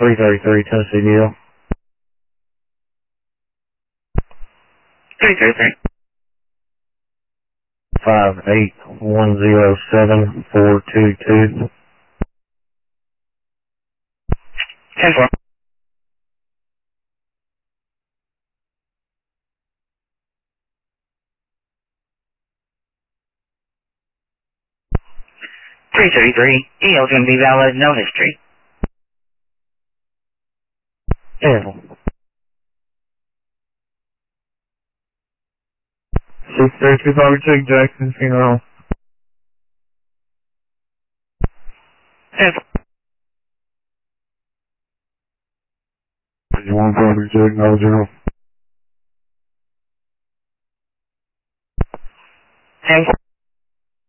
333 Tennessee Deal. 333. 58107-422. 10-4. 333. EL is going to be valid, no history. Yeah. 632 Bobby Chick, Jackson Funeral. 10-4. 1 Bobby Chick, 0-0.